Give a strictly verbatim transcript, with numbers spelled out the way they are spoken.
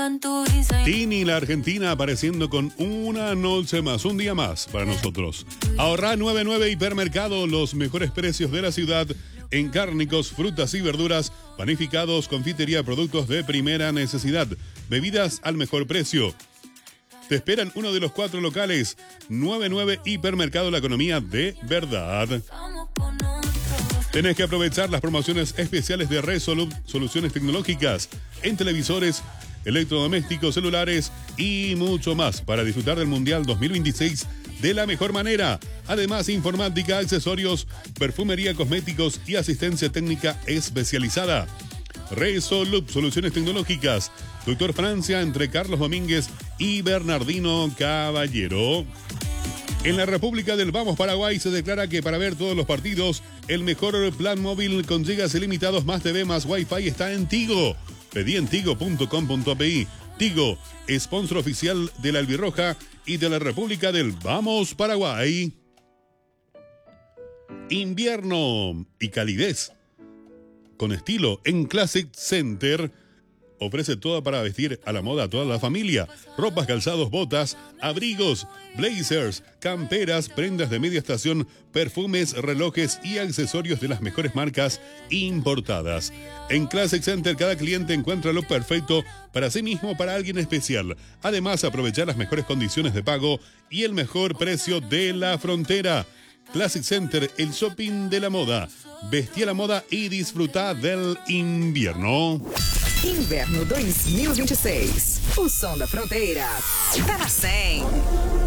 Tini, la Argentina, apareciendo con una noche más, un día más para nosotros. Ahorra nueve nueve Hipermercado, los mejores precios de la ciudad en cárnicos, frutas y verduras, panificados, confitería, productos de primera necesidad, bebidas al mejor precio. Te esperan uno de los cuatro locales. nueve nueve Hipermercado, la economía de verdad. Tenés que aprovechar las promociones especiales de Resolute Soluciones Tecnológicas en televisores, electrodomésticos, celulares y mucho más para disfrutar del Mundial dos mil veintiséis de la mejor manera. Además, informática, accesorios, perfumería, cosméticos y asistencia técnica especializada. Resolute Soluciones Tecnológicas, Doctor Francia, entre Carlos Domínguez y Bernardino Caballero. En la República del Vamos Paraguay se declara que para ver todos los partidos, el mejor plan móvil con gigas ilimitados más T V más Wi-Fi está en Tigo. Pedí en tigo punto com punto pi. Tigo, sponsor oficial de la Albirroja y de la República del Vamos Paraguay. Invierno y calidez con estilo en Classic Center. Ofrece toda para vestir a la moda a toda la familia. Ropas, calzados, botas, abrigos, blazers, camperas, prendas de media estación, perfumes, relojes y accesorios de las mejores marcas importadas. En Classic Center cada cliente encuentra lo perfecto para sí mismo o para alguien especial. Además, aprovechar las mejores condiciones de pago y el mejor precio de la frontera. Classic Center, el shopping de la moda. Vestí a la moda y disfruta del invierno. Inverno dois mil e vinte e seis. O som da fronteira tá na cem.